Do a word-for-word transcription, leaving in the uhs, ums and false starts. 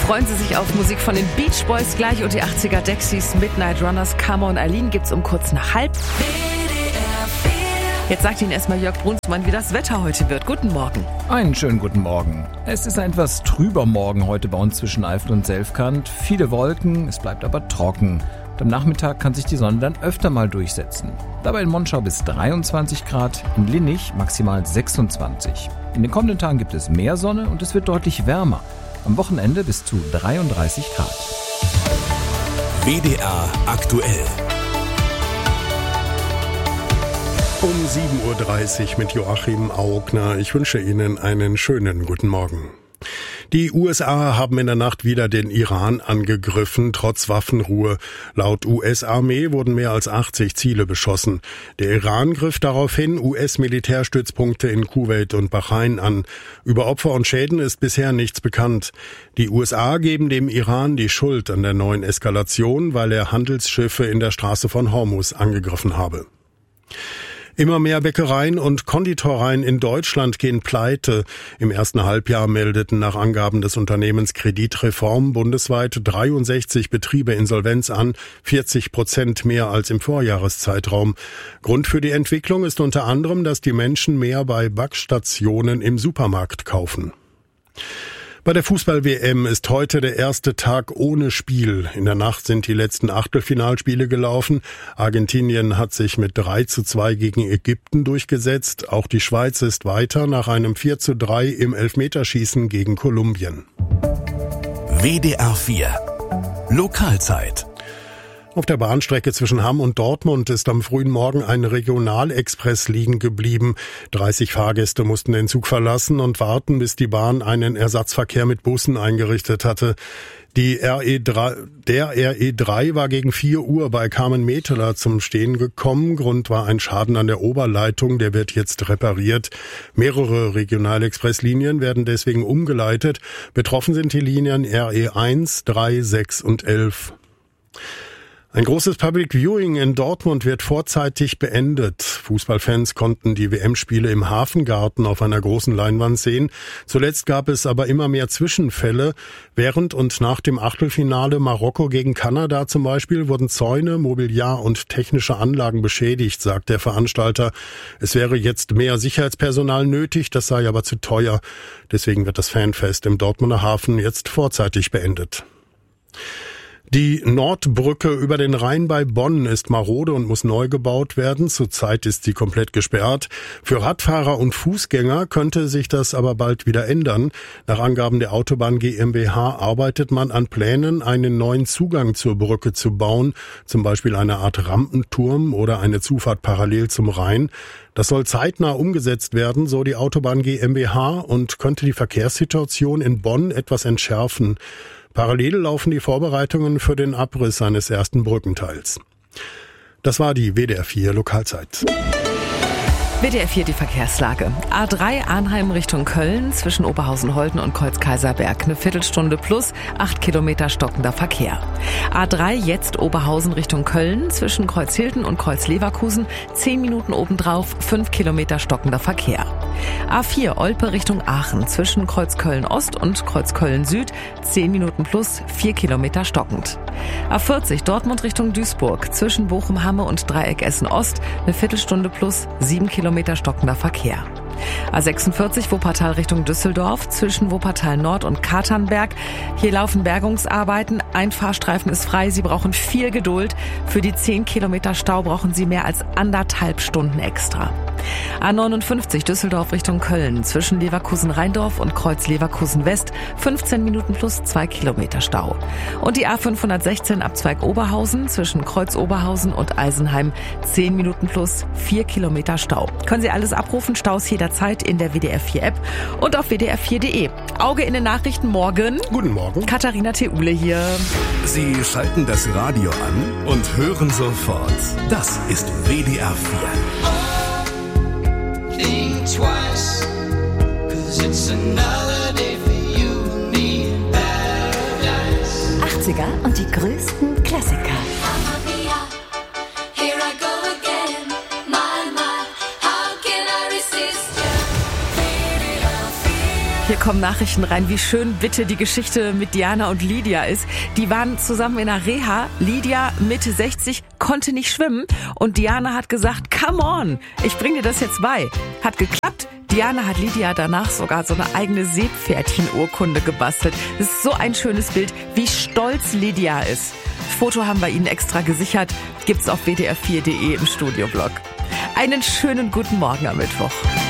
Freuen Sie sich auf Musik von den Beach Boys gleich und die achtziger Dexys, Midnight Runners, Karma und Eileen gibt's um kurz nach halb. Jetzt sagt Ihnen erstmal Jörg Brunsmann, wie das Wetter heute wird. Guten Morgen. Einen schönen guten Morgen. Es ist ein etwas trüber Morgen heute bei uns zwischen Eifel und Selfkant. Viele Wolken, es bleibt aber trocken. Und am Nachmittag kann sich die Sonne dann öfter mal durchsetzen. Dabei in Monschau bis dreiundzwanzig Grad, in Linnich maximal sechsundzwanzig. In den kommenden Tagen gibt es mehr Sonne und es wird deutlich wärmer. Am Wochenende bis zu dreiunddreißig Grad. W D R aktuell. Um sieben Uhr dreißig mit Joachim Augner. Ich wünsche Ihnen einen schönen guten Morgen. Die U S A haben in der Nacht wieder den Iran angegriffen, trotz Waffenruhe. Laut U S-Armee wurden mehr als achtzig Ziele beschossen. Der Iran griff daraufhin U S-Militärstützpunkte in Kuwait und Bahrain an. Über Opfer und Schäden ist bisher nichts bekannt. Die U S A geben dem Iran die Schuld an der neuen Eskalation, weil er Handelsschiffe in der Straße von Hormuz angegriffen habe. Immer mehr Bäckereien und Konditoreien in Deutschland gehen pleite. Im ersten Halbjahr meldeten nach Angaben des Unternehmens Kreditreform bundesweit dreiundsechzig Betriebe Insolvenz an, vierzig Prozent mehr als im Vorjahreszeitraum. Grund für die Entwicklung ist unter anderem, dass die Menschen mehr bei Backstationen im Supermarkt kaufen. Bei der Fußball-W M ist heute der erste Tag ohne Spiel. In der Nacht sind die letzten Achtelfinalspiele gelaufen. Argentinien hat sich mit drei zu zwei gegen Ägypten durchgesetzt. Auch die Schweiz ist weiter nach einem vier zu drei im Elfmeterschießen gegen Kolumbien. W D R vier Lokalzeit. Auf der Bahnstrecke zwischen Hamm und Dortmund ist am frühen Morgen ein Regionalexpress liegen geblieben. dreißig Fahrgäste mussten den Zug verlassen und warten, bis die Bahn einen Ersatzverkehr mit Bussen eingerichtet hatte. Die R E drei, der R E drei war gegen vier Uhr bei Carmen-Meteler zum Stehen gekommen. Grund war ein Schaden an der Oberleitung, der wird jetzt repariert. Mehrere Regionalexpresslinien werden deswegen umgeleitet. Betroffen sind die Linien R E eins, drei, sechs und elf. Ein großes Public Viewing in Dortmund wird vorzeitig beendet. Fußballfans konnten die W M-Spiele im Hafengarten auf einer großen Leinwand sehen. Zuletzt gab es aber immer mehr Zwischenfälle. Während und nach dem Achtelfinale Marokko gegen Kanada zum Beispiel wurden Zäune, Mobiliar und technische Anlagen beschädigt, sagt der Veranstalter. Es wäre jetzt mehr Sicherheitspersonal nötig, das sei aber zu teuer. Deswegen wird das Fanfest im Dortmunder Hafen jetzt vorzeitig beendet. Die Nordbrücke über den Rhein bei Bonn ist marode und muss neu gebaut werden. Zurzeit ist sie komplett gesperrt. Für Radfahrer und Fußgänger könnte sich das aber bald wieder ändern. Nach Angaben der Autobahn GmbH arbeitet man an Plänen, einen neuen Zugang zur Brücke zu bauen, zum Beispiel eine Art Rampenturm oder eine Zufahrt parallel zum Rhein. Das soll zeitnah umgesetzt werden, so die Autobahn GmbH, und könnte die Verkehrssituation in Bonn etwas entschärfen. Parallel laufen die Vorbereitungen für den Abriss eines ersten Brückenteils. Das war die W D R vier Lokalzeit. W D R vier die Verkehrslage. A drei Arnheim Richtung Köln zwischen Oberhausen-Holten und Kreuz-Kaiserberg. Eine Viertelstunde plus, acht Kilometer stockender Verkehr. A drei jetzt Oberhausen Richtung Köln zwischen Kreuz-Hilten und Kreuz-Leverkusen. Zehn Minuten obendrauf, fünf Kilometer stockender Verkehr. A vier Olpe Richtung Aachen zwischen Kreuz-Köln-Ost und Kreuz-Köln-Süd. Zehn Minuten plus, vier Kilometer stockend. A vierzig Dortmund Richtung Duisburg zwischen Bochum-Hamme und Dreieck Essen-Ost. Eine Viertelstunde plus, sieben Kilometer stockender Verkehr. A sechsundvierzig Wuppertal Richtung Düsseldorf zwischen Wuppertal Nord und Katernberg. Hier laufen Bergungsarbeiten. Ein Fahrstreifen ist frei. Sie brauchen viel Geduld. Für die zehn Kilometer Stau brauchen Sie mehr als anderthalb Stunden extra. A neunundfünfzig Düsseldorf Richtung Köln zwischen Leverkusen-Rheindorf und Kreuz-Leverkusen-West. fünfzehn Minuten plus zwei Kilometer Stau. Und die A fünfhundertsechzehn Abzweig Oberhausen zwischen Kreuz-Oberhausen und Eisenheim. zehn Minuten plus vier Kilometer Stau. Können Sie alles abrufen? Staus jederzeit in der W D R vier App und auf W D R vier Punkt de. Auge in den Nachrichten morgen. Guten Morgen. Katharina Theule hier. Sie schalten das Radio an und hören sofort. Das ist W D R vier. Think twice, 'cause it's another day for you and me in paradise. achtziger und die größten Klassiker. Hier kommt kommen Nachrichten rein, wie schön bitte die Geschichte mit Diana und Lydia ist. Die waren zusammen in einer Reha. Lydia, Mitte sechzig, konnte nicht schwimmen. Und Diana hat gesagt, come on, ich bring dir das jetzt bei. Hat geklappt. Diana hat Lydia danach sogar so eine eigene Seepferdchen-Urkunde gebastelt. Das ist so ein schönes Bild, wie stolz Lydia ist. Foto haben wir Ihnen extra gesichert. Gibt's auf w d r vier punkt d e im Studioblog. Einen schönen guten Morgen am Mittwoch.